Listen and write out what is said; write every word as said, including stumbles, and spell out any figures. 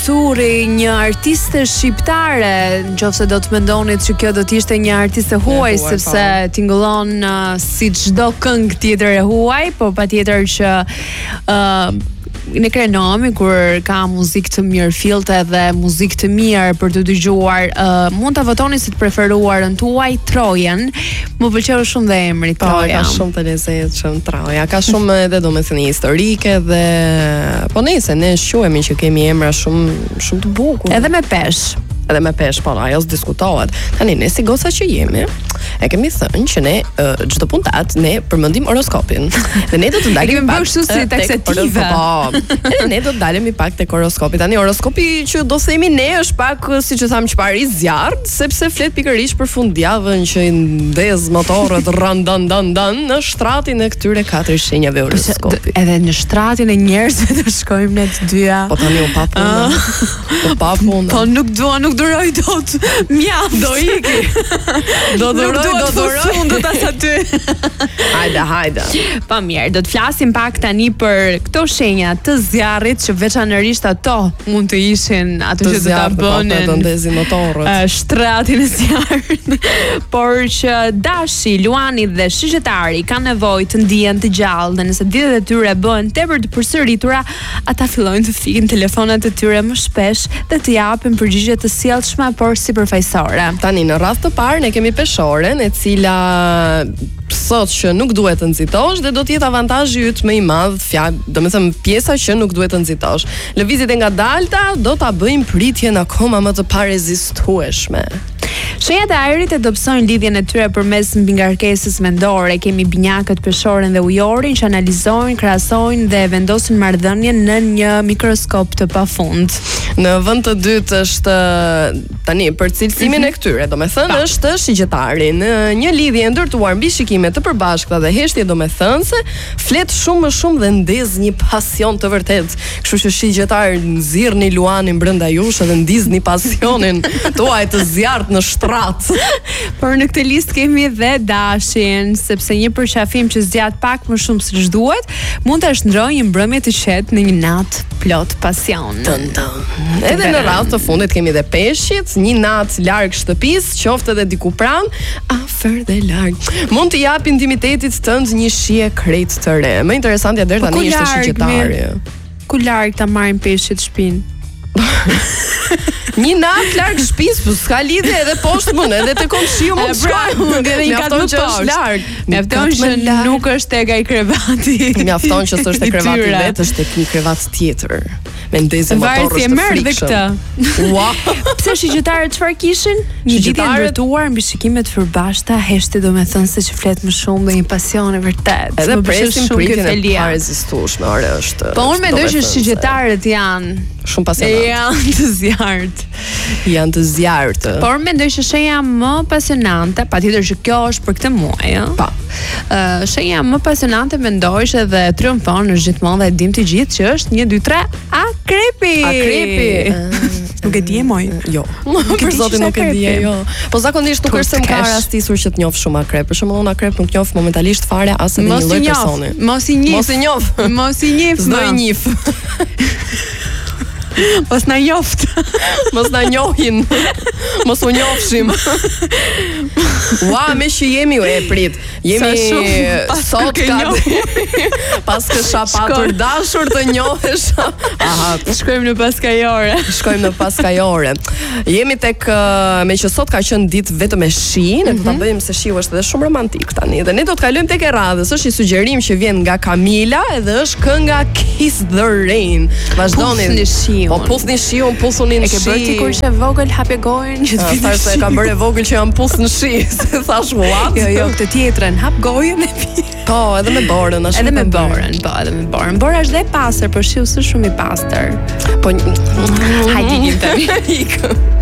Thuri, një artiste shqiptare, nëse do të mendonit që kjo do të ishte një artiste huaj, sepse tingëllon uh, si çdo këngë tjetër e huaj, po patjetër që uh, ne krenohemi kur ka muzikë të mirë fillte dhe muzikë të mirë për të dëgjuar. Uh, mund ta votoni si të preferuarën tuaj Trojan. Më pëlqeu shumë dhe emri Troja. Ka shumë të lezetshëm Troja. Ka shumë edhe domethënie historike dhe po nëse ne quhemi që kemi emra shumë shumë të bukur. Edhe me pesh. Edhe me pesh, po ajo s'diskutohet. Tani ne si goca që jemi, e kemi thënë që ne çdo uh, puntat ne përmendim horoskopin. Dhe ne do të dalemi pak kështu si taksative. Po. Ne do të dalemi pak tek horoskopi. Tani horoskopi që do themi ne është pak siç e tham çfarë i zjarrt, sepse flet pikërisht për fundjavën që i ndez motorët ran dan dan dan në shtratin e këtyre katër shenjave horoskopi. Edhe në shtratin e njerëzve të shkojmë ne të dyja. Po tani u pa punë. Po pa punë. Po nuk dua, nuk duroj dot. Mjaft. Do iki. Do duroj, do duroj. Unë do ta sa ty. Hajde, hajde. Pa mirë, do të flasim pak tani për këto shenja të zjarrit që veçanërisht ato mund të ishin ato që do ta bënin. Të ndezin motorët. Shtratin e zjarrit. Por që Dashi, Luani dhe Shigjetari kanë nevojë të ndihen të gjallë dhe nëse ditët e tyre bëhen tepër të përsëritura, ata fillojnë të fikin telefonat e tyre më shpesh dhe të japin përgjigje të sjellshme por sipërfaqësore. Tani në radhë të parë ne kemi peshoren, e cila sot që nuk duhet të nxitosh dhe do të jetë avantazhi yt më i madh, fjalë, domethënë pjesa që nuk duhet të nxitosh. Lëvizjet e ngadalta do ta bëjmë pritjen akoma më të parezistueshme. Shenjat e ajrit e dobësojnë lidhjen e tyre përmes mbingarkesës mendore. Kemi binjakët peshoren dhe ujorin që analizojnë, krahasojnë dhe vendosin marrëdhënien në një mikroskop të pafund. Në vend të dytë është tani për cilësimin e këtyre, domethënë është Shigjetari. Në një lidhje e ndërtuar mbi shikime të përbashkëta dhe heshtje domethënëse, flet shumë më shumë dhe ndez një pasion të vërtetë. Kështu që Shigjetari nxirrni Luanin brenda jush dhe ndizni pasionin tuaj të zjarrt në shtrat. Por në këtë listë kemi dhe Dashin, sepse një përqafim që zgjat pak më shumë se ç'duhet, mund ta shndrojë një mbrëmje të qetë në një natë plot pasion. Dun, dun. Edhe në radhë të fundit kemi dhe Peshqit, një natë larg shtëpisë, qoftë edhe diku pranë, afër dhe larg. Mund të jap intimitetit tënd një shije krejt të re. Më interesantja deri tani ishte Shigjetari. Ku larg ta marrin Peshqit shtëpinë? Një natë larg shtëpisë, po s'ka lidhje edhe poshtë mund, edhe te komshiu mund të shkojë, edhe një kat më poshtë. Mjafton që nuk është tek ai krevati. Mjafton që s'është tek krevati vetë, është tek një krevat tjetër. Me ndezë motorësh të frikshëm. Wow. Pse Shigjetarët çfarë kishin? Një lidhje ndërtuar mbi shikime të përbashkëta, heshti domethënse që flet më shumë dhe një pasion e vërtet. Edhe presim pritjen e parezistueshme, ore është. Po unë mendoj që Shigjetarët janë shumë pasionantë. Janë të zjarrt. Janë të zjarrt. Por mendoj që shenja më pasionante, patjetër që kjo është për këtë muaj, ëh. Po. Uh, shenja më pasionante mendoj që edhe triumfon në gjithmonë dhe e dim të gjithë që është një dy tre akrepi. Akrepi. Nuk e di moj. Jo. Për zotin nuk e di jo. Po zakonisht nuk është se më ka rastisur që të njoh shumë akrep. Për shembull unë akrep nuk njoh momentalisht fare as edhe një lloj personi. Mos i njeh. Mos i njoh. Mos i njeh. S'do i njeh. Mos na njoft. Mos na njohin. Mos u njofshim. Ua, me që jemi e prit. Jemi sot ka pas kësha patur dashur të njohesh. Aha, shkojmë në paskajore. Shkojmë në paskajore. Jemi tek me që sot ka qenë ditë vetëm me shi, ne do ta bëjmë se shiu është edhe shumë romantik tani. Dhe ne do të kalojmë tek e radhës. Është një sugjerim që vjen nga Kamila edhe është kënga Kiss the Rain. Vazhdoni. Po pusni shiun, pusunin shi. E ke bërë ti kur ishe vogël hapje gojën që të vitesh. Se e kam bërë vogël që jam pus në shi. Se thash what? Jo, jo, këtë tjetrën, hap gojën e pi. Po, edhe me borën, ashtu. Edhe me borën, po, edhe me borën. Bora është dhe e pastër, por shiu s'është shumë i pastër. Po, hajde ikim tani. Ikëm.